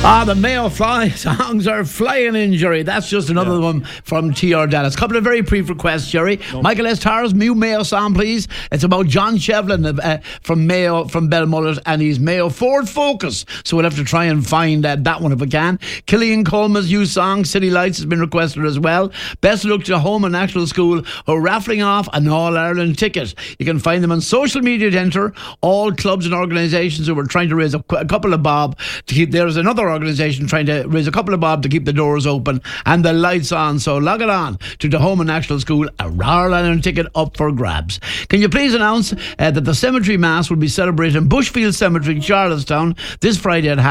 The Mayo Fly songs are flying in, Jerry. That's just another one from T.R. Dallas. Couple of very brief requests, Jerry. Michael S. Tars, new Mayo song, please. It's about John Shevlin from Mayo, from Belmullet, and he's Mayo Ford Focus. So we'll have to try and find that one if we can. Killian Coleman's new song, City Lights, has been requested as well. Best look to Home and National School who are raffling off an All-Ireland ticket. You can find them on social media to enter. All clubs and organisations who were trying to raise a couple of bob to keep. There's another organisation trying to raise a couple of bob to keep the doors open and the lights on. So log it on to the Home and National School, a All-Ireland ticket up for grabs. Can you please announce that the cemetery mass will be celebrated in Bushfield Cemetery, Charlestown, this Friday at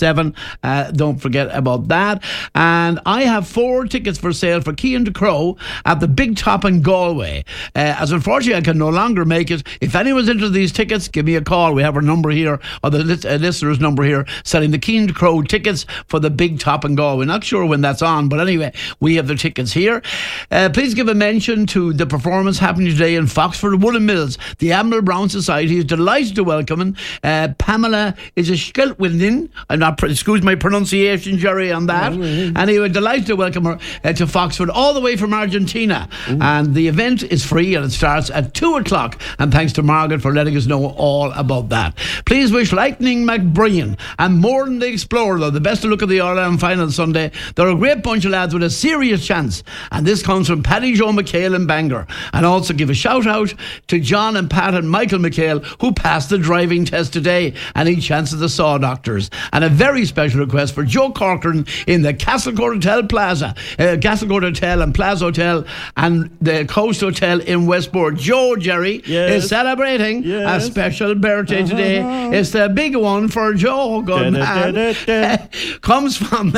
7:30. Don't forget about that. And I have 4 tickets for sale for Cian de Crow at the Big Top in Galway. As unfortunately I can no longer make it, if anyone's into these tickets, give me a call. We have our number here, or the listener's number here, selling the Cian de Crow tickets for the Big Top in Galway. Not sure when that's on, but anyway, we have the tickets here. Please give a mention to the performance happening today in Foxford Woolen Mills. The Admiral Brown Society is delighted to welcome Pamela Iskilwindin. Excuse my pronunciation, Jerry, on that. Anyway, delighted to welcome her to Foxford, all the way from Argentina. And the event is free and it starts at 2 o'clock. And thanks to Margaret for letting us know all about that. Please wish Lightning McBrien and Morden the Explorer the best of luck at the All-Ireland final Sunday. They're a great bunch of lads with a serious chance. And this comes from Paddy Joe McHale in Bangor. And also give a shout out to John and Pat and Michael McHale, who passed the driving test today. Any chance of the Saw Doctors. And a very special request for Joe Corcoran in the Castlecourt Hotel Plaza. Castlecourt Hotel and Plaza Hotel and the Coast Hotel in Westport. Joe, Jerry, is celebrating a special birthday today. It's the big one for Joe. Good man. Comes from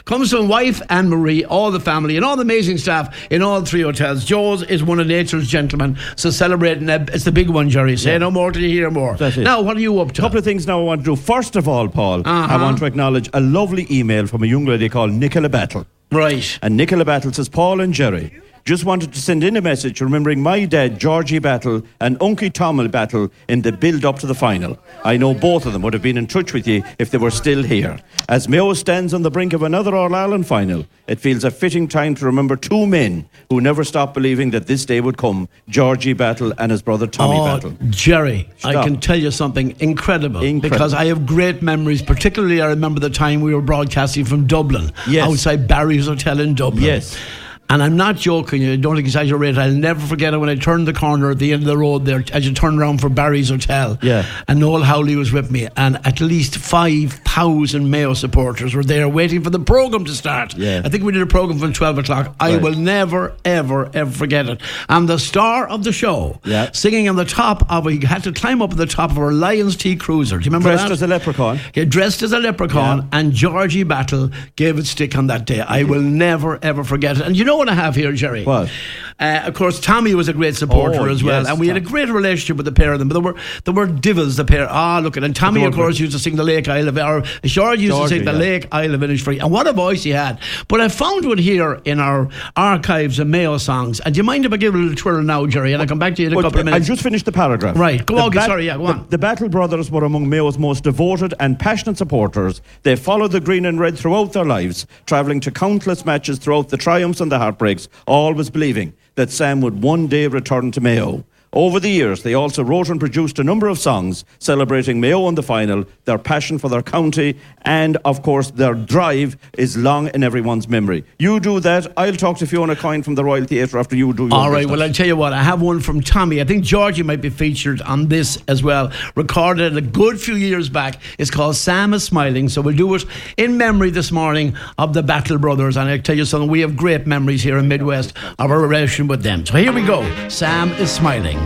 wife Anne Marie, all the family and all the amazing staff in all 3 hotels. Joe's is one of nature's gentlemen, so celebrating it's the big one, Jerry. Say no more till you hear more. Now, what are you up to? A couple of things now I want to do. First of all, Paul, I want to acknowledge a lovely email from a young lady called Nicola Battle. Right. And Nicola Battle says, Paul and Jerry, just wanted to send in a message remembering my dad, Georgie Battle, and Uncle Tommel Battle in the build-up to the final. I know both of them would have been in touch with you if they were still here. As Mayo stands on the brink of another All-Ireland final, it feels a fitting time to remember 2 men who never stopped believing that this day would come, Georgie Battle and his brother Tommy Battle. Jerry, I can tell you something incredible, because I have great memories. Particularly I remember the time we were broadcasting from Dublin, outside Barry's Hotel in Dublin. Yes. And I'm not joking, I don't exaggerate. I'll never forget it when I turned the corner at the end of the road there as you turn around for Barry's Hotel. Yeah. And Noel Howley was with me, and at least 5,000 Mayo supporters were there waiting for the programme to start. Yeah. I think we did a programme from 12 o'clock. I will never, ever, ever forget it. And the star of the show, singing on the top of he had to climb up at the top of our Lions T Cruiser. Do you remember Dressed as a leprechaun. Yeah, dressed as a leprechaun, and Georgie Battle gave it stick on that day. I will never, ever forget it. And you know what I have here, Jerry? What? Of course, Tommy was a great supporter as well, and we had a great relationship with the pair of them. But there were divils, the pair. Look, and Tommy, of course, used to sing the Lake Isle of, or George used to sing the Lake Isle of Innisfree, and what a voice he had. But I found one here in our archives of Mayo songs, and do you mind if I give a little twirl now, Jerry, and I'll come back to you in a couple of minutes? I just finished the paragraph. Right, go on. Go on. The Battle brothers were among Mayo's most devoted and passionate supporters. They followed the green and red throughout their lives, travelling to countless matches throughout the triumphs and the heartbreaks, always believing that Sam would one day return to Mayo. Over the years, they also wrote and produced a number of songs celebrating Mayo in the final, their passion for their county, and, of course, their drive is long in everyone's memory. You do that. I'll talk to Fiona Coyne from the Royal Theatre after you do your All right, business. well, I'll tell you what, I have one from Tommy. I think Georgie might be featured on this as well. Recorded a good few years back. It's called Sam is Smiling, so we'll do it in memory this morning of the Battle Brothers. And I'll tell you something, we have great memories here in Midwest of our relation with them. So here we go, Sam is Smiling.